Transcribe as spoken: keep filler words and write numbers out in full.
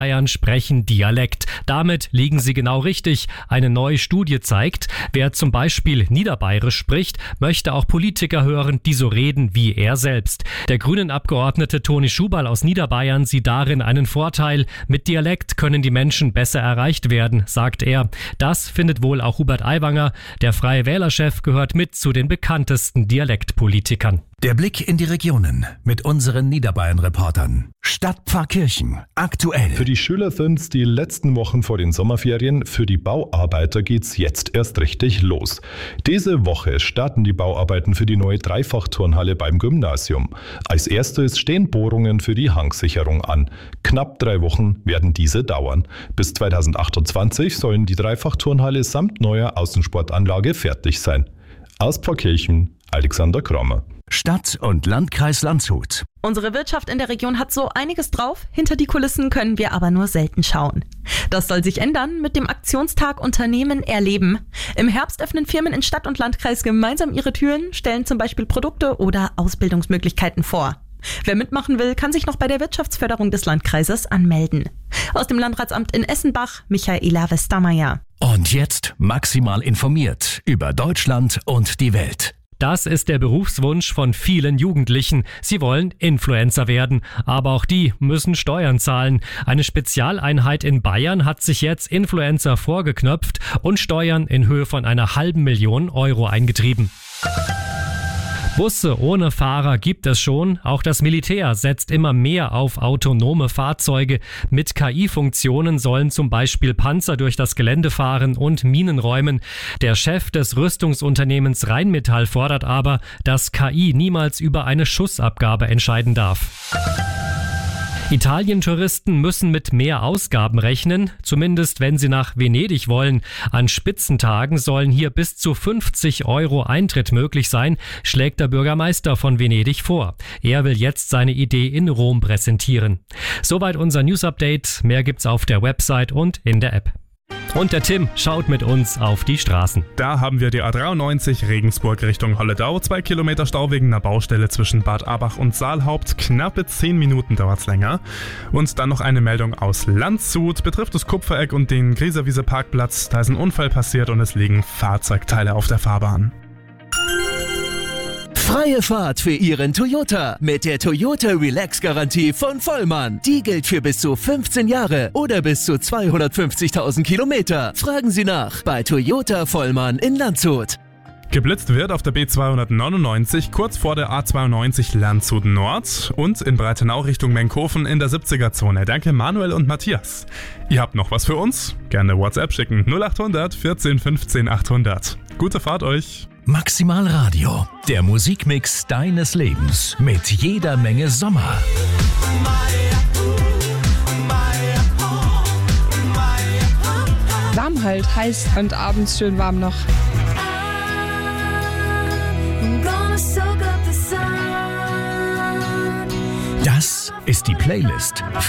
Bayern sprechen Dialekt. Damit liegen sie genau richtig. Eine neue Studie zeigt, wer zum Beispiel Niederbayerisch spricht, möchte auch Politiker hören, die so reden wie er selbst. Der Grünen-Abgeordnete Toni Schubalg aus Niederbayern sieht darin einen Vorteil. Mit Dialekt können die Menschen besser erreicht werden, sagt er. Das findet wohl auch Hubert Aiwanger. Der Freie Wählerchef gehört mit zu den bekanntesten Dialektpolitikern. Der Blick in die Regionen mit unseren Niederbayern-Reportern. Stadtpfarrkirchen, aktuell. Für die Schüler sind's die letzten Wochen vor den Sommerferien. Für die Bauarbeiter geht's jetzt erst richtig los. Diese Woche starten die Bauarbeiten für die neue Dreifachturnhalle beim Gymnasium. Als erstes stehen Bohrungen für die Hangsicherung an. Knapp drei Wochen werden diese dauern. Bis zweitausendachtundzwanzig sollen die Dreifachturnhalle samt neuer Außensportanlage fertig sein. Aus Pfarrkirchen, Alexander Krommer. Stadt- und Landkreis Landshut. Unsere Wirtschaft in der Region hat so einiges drauf, hinter die Kulissen können wir aber nur selten schauen. Das soll sich ändern mit dem Aktionstag Unternehmen erleben. Im Herbst öffnen Firmen in Stadt und Landkreis gemeinsam ihre Türen, stellen zum Beispiel Produkte oder Ausbildungsmöglichkeiten vor. Wer mitmachen will, kann sich noch bei der Wirtschaftsförderung des Landkreises anmelden. Aus dem Landratsamt in Essenbach, Michaela Westermeier. Und jetzt maximal informiert über Deutschland und die Welt. Das ist der Berufswunsch von vielen Jugendlichen. Sie wollen Influencer werden, aber auch die müssen Steuern zahlen. Eine Spezialeinheit in Bayern hat sich jetzt Influencer vorgeknöpft und Steuern in Höhe von einer halben Million Euro eingetrieben. Busse ohne Fahrer gibt es schon. Auch das Militär setzt immer mehr auf autonome Fahrzeuge. Mit K I-Funktionen sollen zum Beispiel Panzer durch das Gelände fahren und Minen räumen. Der Chef des Rüstungsunternehmens Rheinmetall fordert aber, dass K I niemals über eine Schussabgabe entscheiden darf. Italien-Touristen müssen mit mehr Ausgaben rechnen, zumindest wenn sie nach Venedig wollen. An Spitzentagen sollen hier bis zu fünfzig Euro Eintritt möglich sein, schlägt der Bürgermeister von Venedig vor. Er will jetzt seine Idee in Rom präsentieren. Soweit unser News-Update. Mehr gibt's auf der Website und in der App. Und der Tim schaut mit uns auf die Straßen. Da haben wir die A dreiundneunzig Regensburg Richtung Holledau. Zwei Kilometer Stau wegen einer Baustelle zwischen Bad Abach und Saalhaupt. Knappe zehn Minuten dauert's länger. Und dann noch eine Meldung aus Landshut. Betrifft das Kupfereck und den Grieserwiese Parkplatz. Da ist ein Unfall passiert und es liegen Fahrzeugteile auf der Fahrbahn. Freie Fahrt für Ihren Toyota mit der Toyota Relax-Garantie von Vollmann. Die gilt für bis zu fünfzehn Jahre oder bis zu zweihundertfünfzigtausend Kilometer. Fragen Sie nach bei Toyota Vollmann in Landshut. Geblitzt wird auf der B zweihundertneunundneunzig kurz vor der A zweiundneunzig Landshut Nord und in Breitenau Richtung Menkhofen in der siebziger-Zone. Danke Manuel und Matthias. Ihr habt noch was für uns? Gerne WhatsApp schicken. null achthundert vierzehn fünfzehn achthundert. Gute Fahrt euch. Maximal Radio, der Musikmix deines Lebens mit jeder Menge Sommer. Warm halt, heiß und abends schön warm noch. Das ist die Playlist für